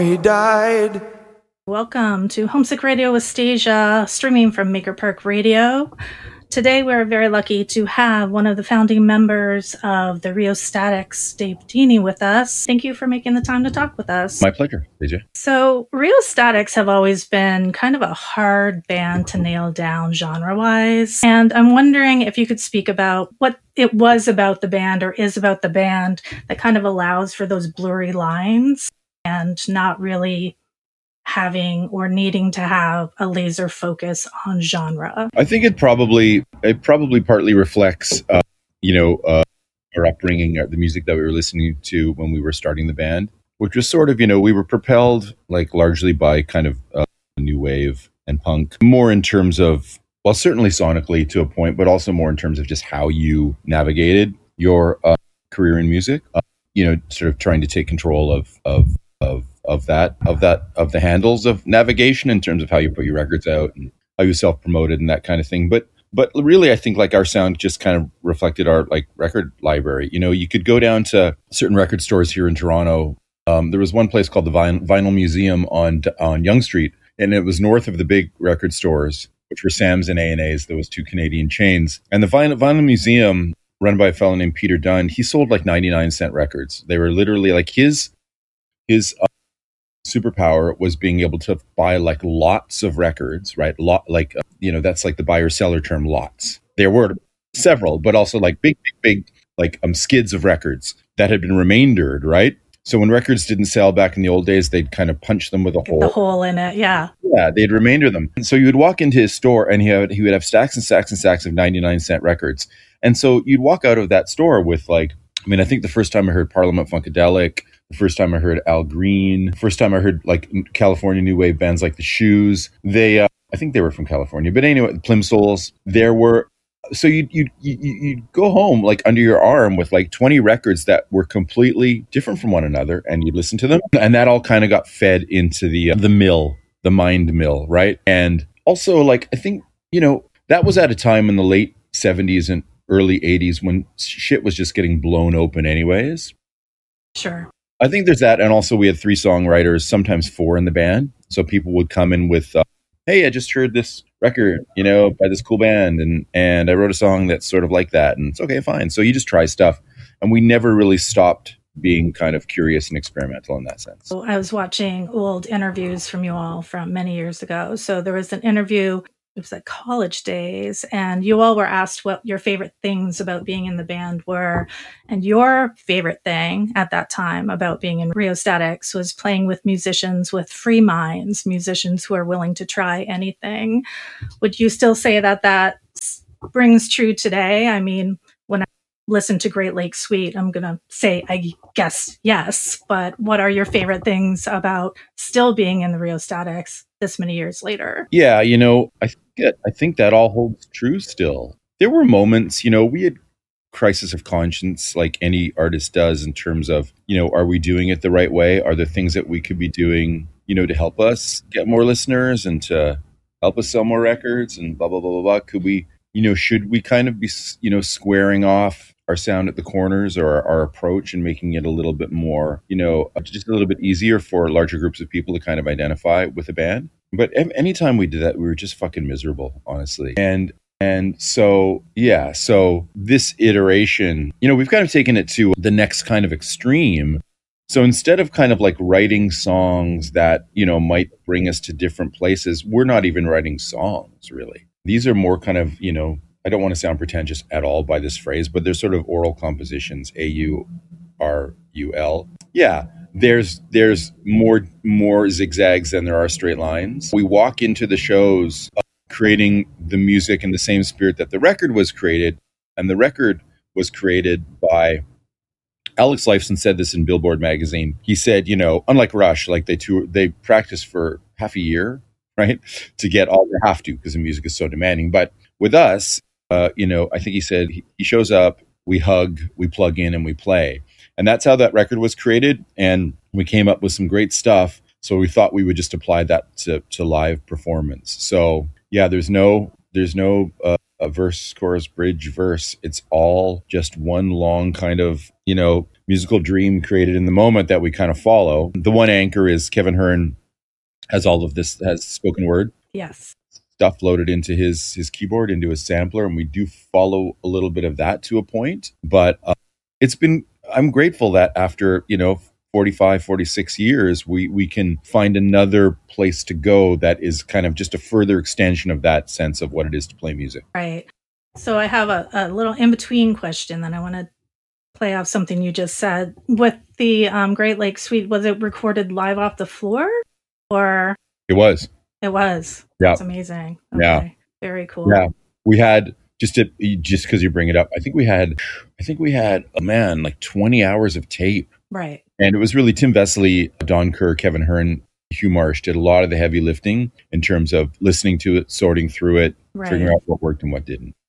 He died. Welcome to Homesick Radio with Stasia, streaming from Maker Park Radio. Today we're very lucky to have one of the founding members of the Rheostatics, Dave Dini, with us. Thank you for making the time to talk with us. My pleasure, Stasia. So Rheostatics have always been kind of a hard band to nail down genre-wise, and I'm wondering if you could speak about what it was about the band or is about the band that kind of allows for those blurry lines and not really having or needing to have a laser focus on genre. I think it probably partly reflects, our upbringing, the music that we were listening to when we were starting the band, which was sort of, we were propelled largely by kind of new wave and punk, more in terms of, well, certainly sonically to a point, but also more in terms of just how you navigated your career in music. Sort of trying to take control of the handles of navigation in terms of how you put your records out and how you self-promoted and that kind of thing. But really, I think our sound just kind of reflected our record library. You could go down to certain record stores here in Toronto. There was one place called the Vinyl Museum on Yonge Street, and it was north of the big record stores, which were Sam's and A&A's, those two Canadian chains. And the Vinyl Museum, run by a fellow named Peter Dunn, he sold 99-cent records. They were literally his superpower was being able to buy lots of records, right? That's the buyer seller term, lots. There were several, but also big skids of records that had been remaindered, right? So when records didn't sell back in the old days, they'd kind of punch them with a hole. The hole in it, yeah. Yeah, they'd remainder them. And so you would walk into his store and he would have stacks and stacks and stacks of 99-cent records. And so you'd walk out of that store with I think the first time I heard Parliament Funkadelic, the first time I heard Al Green, first time I heard California new wave bands like the Shoes. They, I think they were from California, but anyway, Plimsolls. There were, so you'd go home under your arm with 20 records that were completely different from one another, and you'd listen to them, and that all kind of got fed into the mill, the mind mill, right? And also I think that was at a time in the late 70s and early 80s when shit was just getting blown open anyways. Sure. I think there's that. And also we had 3 songwriters, sometimes 4 in the band. So people would come in with, hey, I just heard this record, by this cool band. And I wrote a song that's sort of like that. And it's okay, fine. So you just try stuff. And we never really stopped being kind of curious and experimental in that sense. I was watching old interviews from you all from many years ago. So there was an interview, it was college days, and you all were asked what your favorite things about being in the band were. And your favorite thing at that time about being in Rheostatics was playing with musicians with free minds, musicians who are willing to try anything. Would you still say that rings true today? I mean, when I listen to Great Lakes Suite, I'm going to say, I guess, yes. But what are your favorite things about still being in the Rheostatics this many years later? Yeah, I think that all holds true still. There were moments, we had crisis of conscience like any artist does in terms of, are we doing it the right way? Are there things that we could be doing, to help us get more listeners and to help us sell more records and blah, blah, blah, blah, blah. Could we, should we kind of be, squaring off our sound at the corners or our approach and making it a little bit more, just a little bit easier for larger groups of people to kind of identify with a band? But anytime we did that, we were just fucking miserable, honestly. And so, yeah, so this iteration, we've kind of taken it to the next kind of extreme. So instead of kind of writing songs that, might bring us to different places, we're not even writing songs, really. These are more kind of, I don't want to sound pretentious at all by this phrase, but they're sort of oral compositions, AURUL. Yeah. There's more zigzags than there are straight lines. We walk into the shows creating the music in the same spirit that the record was created, and the record was created by Alex Lifeson said this in Billboard magazine. He said, unlike Rush, they practice for half a year, right, to get all they have to because the music is so demanding. But with us, I think he said he shows up, we hug, we plug in, and we play. And that's how that record was created. And we came up with some great stuff. So we thought we would just apply that to live performance. So yeah, there's no a verse, chorus, bridge, verse. It's all just one long kind of, musical dream created in the moment that we kind of follow. The one anchor is Kevin Hearn has all of this, has spoken word. Yes. Stuff loaded into his keyboard, into his sampler, and we do follow a little bit of that to a point. But I'm grateful that after, 45, 46 years, we can find another place to go that is kind of just a further extension of that sense of what it is to play music. Right. So I have a little in-between question that I want to play off something you just said. With the Great Lakes Suite, was it recorded live off the floor? Or It was. It was. Yeah. That's amazing. Okay. Yeah. Very cool. Yeah. We had, just because you bring it up, I think we had, like 20 hours of tape. Right. And it was really Tim Vesely, Don Kerr, Kevin Hearn, Hugh Marsh did a lot of the heavy lifting in terms of listening to it, sorting through it, Right. figuring out what worked and what didn't.